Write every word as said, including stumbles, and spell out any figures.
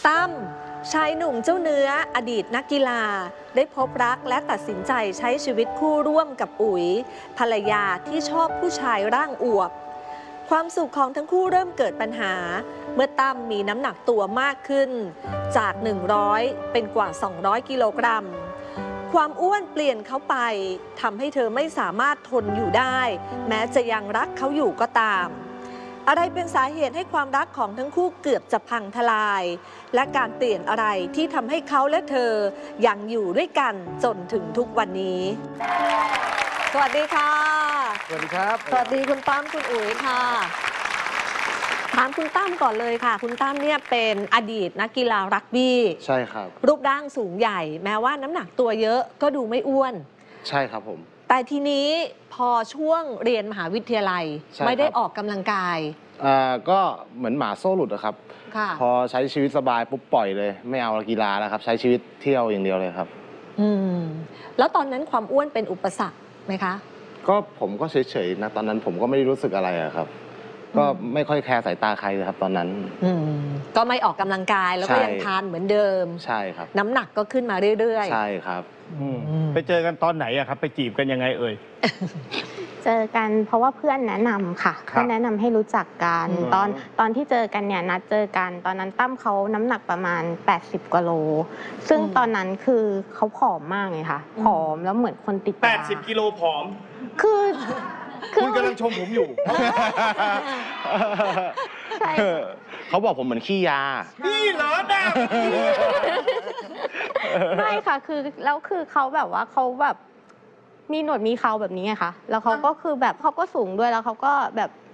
ตั้มชายหนุ่มเจ้าเนื้ออดีตนักกีฬาได้พบรักและตัดสินใจใช้ชีวิตคู่ร่วมกับอุ๋ยภรรยาที่ชอบผู้ชายร่างอวบความสุขของทั้งคู่เริ่มเกิดปัญหาเมื่อตั้มมีน้ำหนักตัวมากขึ้นจากหนึ่งร้อยเป็นกว่าสองร้อยกิโลกรัมความอ้วนเปลี่ยนเขาไปทำให้เธอไม่สามารถทนอยู่ได้แม้จะยังรักเขาอยู่ก็ตามอะไรเป็นสาเหตุให้ความรักของทั้งคู่เกือบจะพังทลายและการเปลี่ยนอะไรที่ทำให้เขาและเธอยังอยู่ด้วยกันจนถึงทุกวันนี้สวัสดีค่ะสวัสดีครับสวัสดีคุณตั้มคุณอุ๋ยค่ะถามคุณตั้มก่อนเลยค่ะคุณตั้มเนี่ยเป็นอดีตนักกีฬารักบี้ใช่ครับรูปร่างสูงใหญ่แม้ว่าน้ำหนักตัวเยอะก็ดูไม่อ้วนใช่ครับผมแต่ทีนี้พอช่วงเรียนมหาวิทยาลัยไม่ได้ออกกำลังกายอ่าก็เหมือนหมาโซ่หลุดอะครับพอใช้ชีวิตสบายปุ๊บปล่อยเลยไม่เอากีฬาแล้วครับใช้ชีวิตเที่ยวอย่างเดียวเลยครับอืมแล้วตอนนั้นความอ้วนเป็นอุปสรรคไหมคะก็ผมก็เฉยๆนะตอนนั้นผมก็ไม่ได้รู้สึกอะไรอะครับก็ไม่ค่อยแคร์สายตาใครเลยครับตอนนั้นอืมก็ไม่ออกกำลังกายแล้วก็ยังทานเหมือนเดิมใช่ครับน้ำหนักก็ขึ้นมาเรื่อยๆใช่ครับไปเจอกันตอนไหนอะครับไปจีบกันยังไงเอ่ยเจอกันเพราะว่าเพื่อนแนะนำค่ะเพื่อนแนะนำให้รู้จักกันตอนตอนที่เจอกันเนี่ยนัดเจอกันตอนนั้นตั้มเขาน้ำหนักประมาณแปดสิบกว่าโลซึ่งตอนนั้นคือเขาผอมมากเลยค่ะผอมแล้วเหมือนคนติดยาแปดสิบกิโลผอมคือคุณกำลังชมผมอยู่ใช่เขาบอกผมเหมือนขี้ยานี่เหรอนะไม่ค่ะคือแล้วคือเขาแบบว่าเขาแบบมีหนวดมีเคราแบบนี้ไงคะแล้วเขาก็คือแบบเขาก็สูงด้วยแล้วเขาก็แบบ